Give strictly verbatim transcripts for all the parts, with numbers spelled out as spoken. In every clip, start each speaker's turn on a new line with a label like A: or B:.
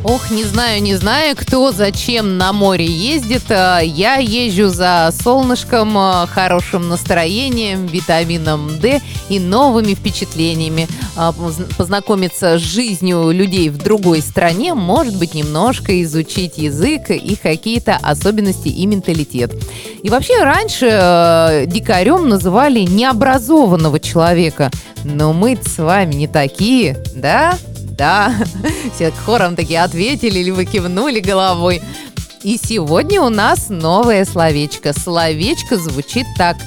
A: Ох, не знаю, не знаю, кто зачем на море ездит. Я езжу за солнышком, хорошим настроением, витамином D и новыми впечатлениями. Познакомиться с жизнью людей в другой стране, может быть, немножко изучить язык и какие-то особенности и менталитет. И вообще раньше дикарем называли необразованного человека. Но мы-то с вами не такие, да? Да, все хором такие ответили, либо кивнули головой. И сегодня у нас новое словечко. Словечко звучит так: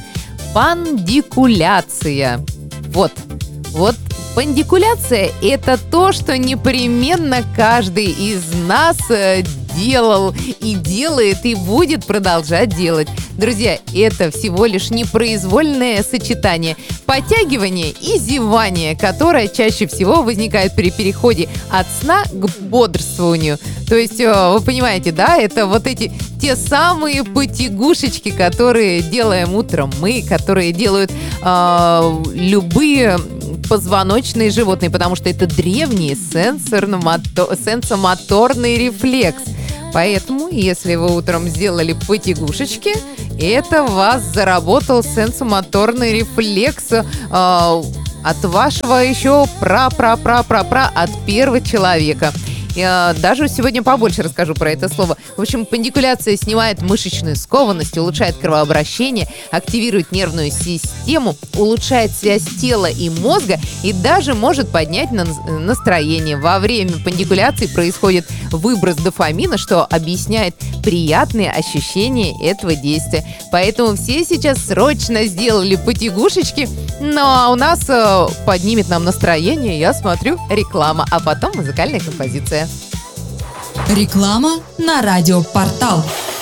A: пандикуляция. Вот, вот пандикуляция – это то, что непременно каждый из нас делал и делает, и будет продолжать делать. Друзья, это всего лишь непроизвольное сочетание подтягивания и зевания, которое чаще всего возникает при переходе от сна к бодрствованию. То есть, вы понимаете, да, это вот эти те самые потягушечки, которые делаем утром мы, которые делают э, любые позвоночные животные, потому что это древний сенсорно-мото- сенсомоторный рефлекс. Поэтому, если вы утром сделали потягушечки, это у вас заработал сенсомоторный рефлекс э, от вашего еще пра-пра-пра-пра-пра, от первого человека. Я даже сегодня побольше расскажу про это слово. В общем, пандикуляция снимает мышечную скованность, улучшает кровообращение, активирует нервную систему, улучшает связь тела и мозга и даже может поднять настроение. Во время пандикуляции происходит выброс дофамина, что объясняет приятные ощущения этого действия. Поэтому все сейчас срочно сделали потягушечки. Ну а у нас э, поднимет нам настроение, я смотрю, реклама, а потом музыкальная композиция.
B: Реклама на радиопортал.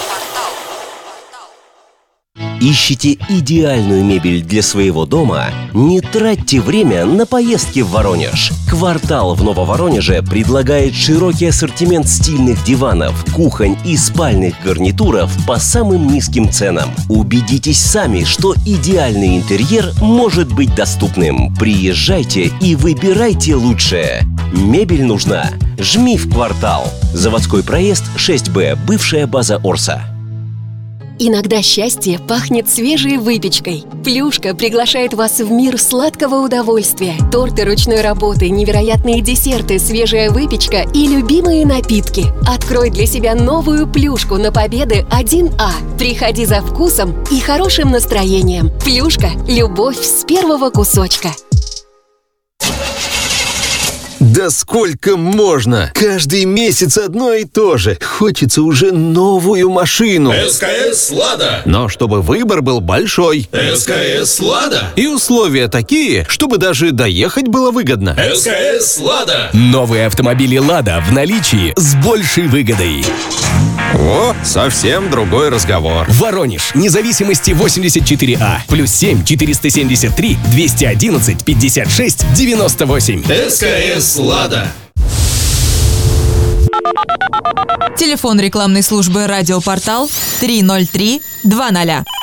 C: Ищите идеальную мебель для своего дома? Не тратьте время на поездки в Воронеж. «Квартал» в Нововоронеже предлагает широкий ассортимент стильных диванов, кухонь и спальных гарнитуров по самым низким ценам. Убедитесь сами, что идеальный интерьер может быть доступным. Приезжайте и выбирайте лучшее. Мебель нужна? Жми в «Квартал». Заводской проезд шесть Б, бывшая база Орса.
D: Иногда счастье пахнет свежей выпечкой. Плюшка приглашает вас в мир сладкого удовольствия. Торты ручной работы, невероятные десерты, свежая выпечка и любимые напитки. Открой для себя новую плюшку на Победы один А. Приходи за вкусом и хорошим настроением. Плюшка – любовь с первого кусочка.
E: Да сколько можно? Каждый месяц одно и то же. Хочется уже новую машину.
F: СКС «Лада».
E: Но чтобы выбор был большой.
F: СКС «Лада».
E: И условия такие, чтобы даже доехать было выгодно.
F: СКС «Лада».
G: Новые автомобили «Лада» в наличии с большей выгодой.
E: О, совсем другой разговор.
G: Воронеж, независимости восемьдесят четыре А, плюс семь четыреста семьдесят три двести одиннадцать пятьдесят шесть девяносто восемь.
F: СКС «Лада».
B: Телефон рекламной службы «Радиопортал» три ноль три два ноль.